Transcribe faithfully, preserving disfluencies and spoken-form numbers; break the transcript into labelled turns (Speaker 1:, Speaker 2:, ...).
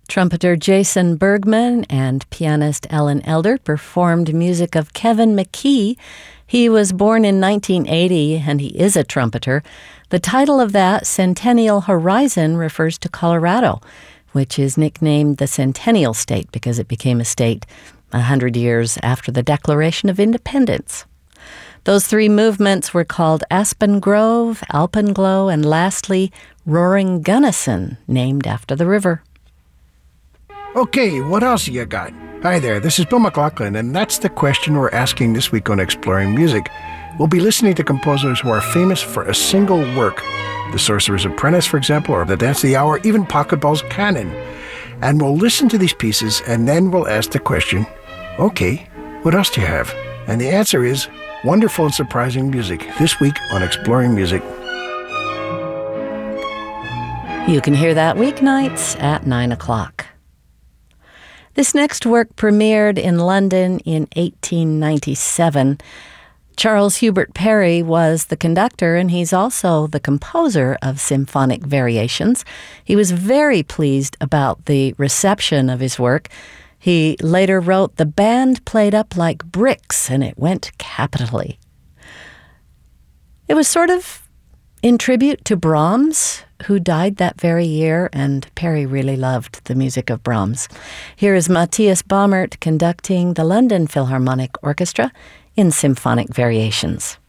Speaker 1: Trumpeter Jason Bergman and pianist Ellen Elder performed music of Kevin McKee. He was born in nineteen eighty, and he is a trumpeter. The title of that, Centennial Horizon, refers to Colorado, which is nicknamed the Centennial State because it became a state a hundred years after the Declaration of Independence. Those three movements were called Aspen Grove, Alpenglow, and lastly, Roaring Gunnison, named after the river.
Speaker 2: Okay, what else you got? Hi there, this is Bill McLaughlin, and that's the question we're asking this week on Exploring Music. We'll be listening to composers who are famous for a single work. The Sorcerer's Apprentice, for example, or The Dance of the Hour, even Pocketball's Canon. And we'll listen to these pieces, and then we'll ask the question, okay, what else do you have? And the answer is wonderful and surprising music, this week on Exploring Music.
Speaker 1: You can hear that weeknights at nine o'clock. This next work premiered in London in eighteen ninety-seven. Charles Hubert Parry was the conductor, and he's also the composer of Symphonic Variations. He was very pleased about the reception of his work. He later wrote, "The band played up like bricks, and it went capitally." It was sort of in tribute to Brahms, who died that very year, and Parry really loved the music of Brahms. Here is Matthias Baumert conducting the London Philharmonic Orchestra in Symphonic Variations.